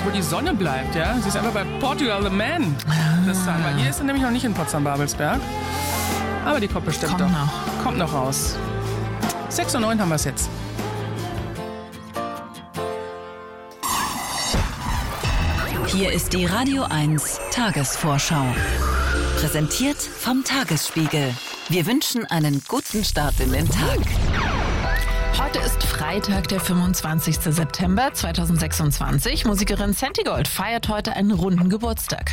wo die Sonne bleibt, ja. Sie ist einfach bei Portugal the Man. Das sagen wir. Hier ist sie nämlich noch nicht in Potsdam-Babelsberg. Aber die kommt bestimmt Kommt noch raus. 6:09 haben wir es jetzt. Hier ist die Radio 1 Tagesvorschau. Präsentiert vom Tagesspiegel. Wir wünschen einen guten Start in den Tag. Heute ist Freitag, der 25. September 2026. Musikerin Santigold feiert heute einen runden Geburtstag.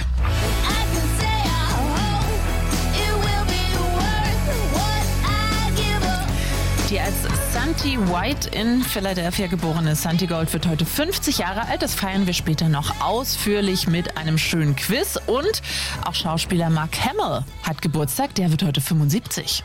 Die als Santi White in Philadelphia geborene Santigold wird heute 50 Jahre alt. Das feiern wir später noch ausführlich mit einem schönen Quiz. Und auch Schauspieler Mark Hamill hat Geburtstag. Der wird heute 75.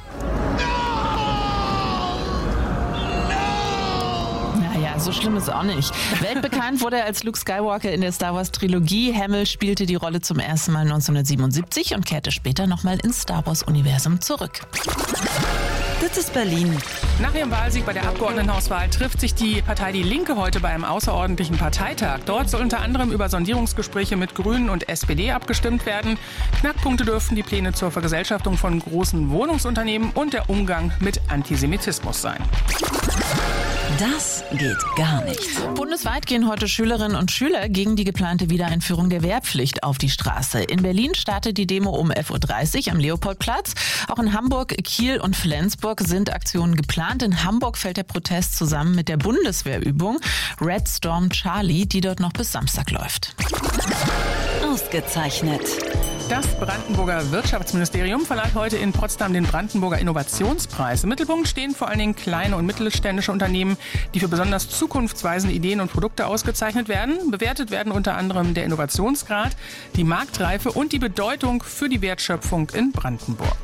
Naja, so schlimm ist es auch nicht. Weltbekannt wurde er als Luke Skywalker in der Star Wars Trilogie. Hamill spielte die Rolle zum ersten Mal 1977 und kehrte später nochmal ins Star Wars Universum zurück. Das ist Berlin. Nach ihrem Wahlsieg bei der Abgeordnetenhauswahl trifft sich die Partei Die Linke heute bei einem außerordentlichen Parteitag. Dort soll unter anderem über Sondierungsgespräche mit Grünen und SPD abgestimmt werden. Knackpunkte dürften die Pläne zur Vergesellschaftung von großen Wohnungsunternehmen und der Umgang mit Antisemitismus sein. Das geht gar nicht. Bundesweit gehen heute Schülerinnen und Schüler gegen die geplante Wiedereinführung der Wehrpflicht auf die Straße. In Berlin startet die Demo um 11:30 Uhr am Leopoldplatz. Auch in Hamburg, Kiel und Flensburg sind Aktionen geplant. In Hamburg fällt der Protest zusammen mit der Bundeswehrübung Red Storm Charlie, die dort noch bis Samstag läuft. Ausgezeichnet. Das Brandenburger Wirtschaftsministerium verleiht heute in Potsdam den Brandenburger Innovationspreis. Im Mittelpunkt stehen vor allen Dingen kleine und mittelständische Unternehmen, die für besonders zukunftsweisende Ideen und Produkte ausgezeichnet werden. Bewertet werden unter anderem der Innovationsgrad, die Marktreife und die Bedeutung für die Wertschöpfung in Brandenburg.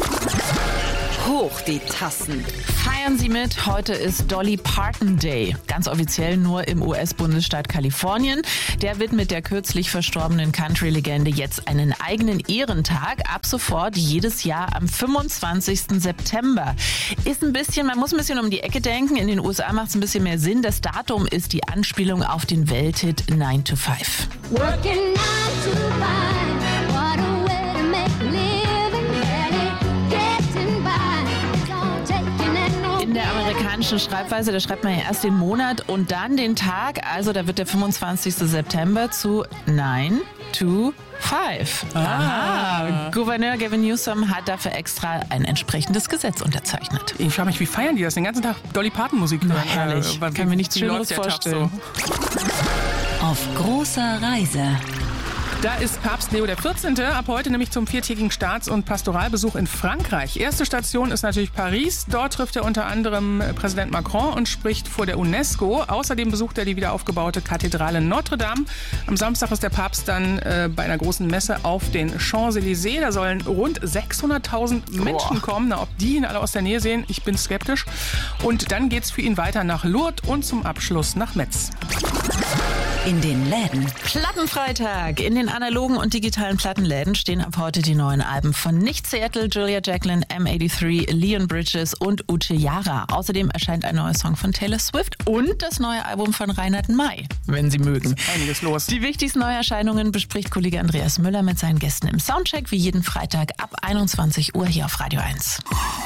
Hoch die Tassen. Feiern Sie mit, heute ist Dolly Parton Day. Ganz offiziell nur im US-Bundesstaat Kalifornien. Der widmet der kürzlich verstorbenen Country-Legende jetzt einen eigenen Ehrentag. Ab sofort jedes Jahr am 25. September. Man muss ein bisschen um die Ecke denken. In den USA macht es ein bisschen mehr Sinn. Das Datum ist die Anspielung auf den Welthit 9 to 5. Working 9 to 5, what a way to make a living, barely getting by, don't take it. In der amerikanischen Schreibweise, da schreibt man ja erst den Monat und dann den Tag. Also da wird der 25. September zu 9 to 5. Aha. Gouverneur Gavin Newsom hat dafür extra ein entsprechendes Gesetz unterzeichnet. Ich frage mich, wie feiern die das? Den ganzen Tag Dolly Parton Musik hören? Herrlich. Kann mir nichts Schöneres vorstellen. So? Auf großer Reise. Da ist Papst Leo XIV. Ab heute nämlich zum 4-tägigen Staats- und Pastoralbesuch in Frankreich. Erste Station ist natürlich Paris. Dort trifft er unter anderem Präsident Macron und spricht vor der UNESCO. Außerdem besucht er die wiederaufgebaute Kathedrale Notre Dame. Am Samstag ist der Papst dann bei einer großen Messe auf den Champs-Élysées. Da sollen rund 600.000 Menschen kommen. Na, ob die ihn alle aus der Nähe sehen, ich bin skeptisch. Und dann geht's für ihn weiter nach Lourdes und zum Abschluss nach Metz. In den Läden. Plattenfreitag. In den analogen und digitalen Plattenläden stehen ab heute die neuen Alben von Nicht Seattle, Julia Jacqueline, M83, Leon Bridges und Uche Jara. Außerdem erscheint ein neuer Song von Taylor Swift und das neue Album von Reinhard May, wenn Sie mögen. Einiges los. Die wichtigsten Neuerscheinungen bespricht Kollege Andreas Müller mit seinen Gästen im Soundcheck, wie jeden Freitag ab 21 Uhr hier auf Radio 1.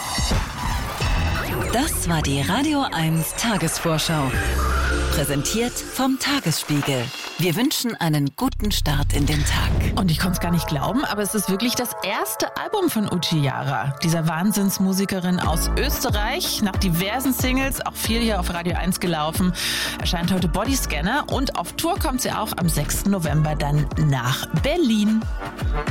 Das war die Radio 1 Tagesvorschau. Präsentiert vom Tagesspiegel. Wir wünschen einen guten Start in den Tag. Und ich konnte es gar nicht glauben, aber es ist wirklich das erste Album von Uche Jara, dieser Wahnsinnsmusikerin aus Österreich. Nach diversen Singles, auch viel hier auf Radio 1 gelaufen, erscheint heute Bodyscanner und auf Tour kommt sie auch am 6. November dann nach Berlin.